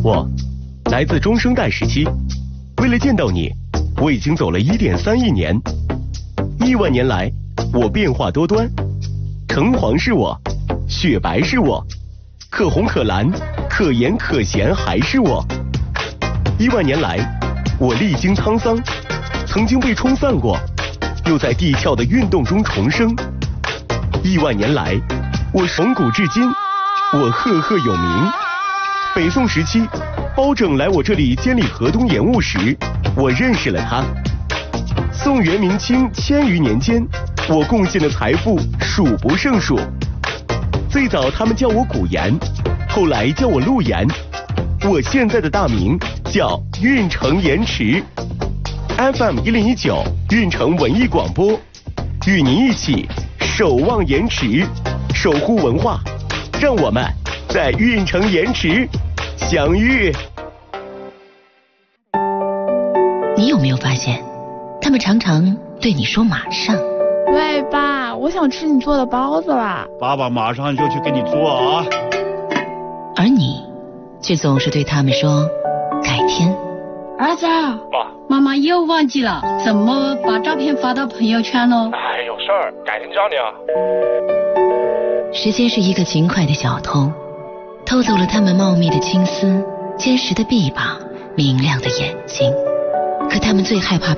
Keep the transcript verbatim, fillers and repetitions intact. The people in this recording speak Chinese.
我来自中生代时期，为了见到你，我已经走了一点三亿年。亿万年来，我变化多端，橙黄是我，雪白是我，可红可蓝，可盐可咸还是我。亿万年来，我历经沧桑，曾经被冲散过，又在地壳的运动中重生。亿万年来，我从古至今，我赫赫有名。北宋时期，包拯来我这里监理河东盐务时，我认识了他。宋元明清千余年间，我贡献的财富数不胜数。最早他们叫我古盐，后来叫我陆盐。我现在的大名叫运城盐池。F M 一零一九运城文艺广播，与您一起守望盐池，守护文化，让我们在运城盐池相遇。 你有没有发现，他们常常对你说马上。 喂爸，我想吃你做的包子啦。 爸爸马上就去给你做啊。 而你却总是对他们说改天。 儿子， 爸， 妈妈又忘记了怎么把照片发到朋友圈喽。 哎，有事儿，改天教你啊。 时间是一个勤快的小偷，偷走了他们茂密的青丝、坚实的臂膀、明亮的眼睛。可他们最害怕被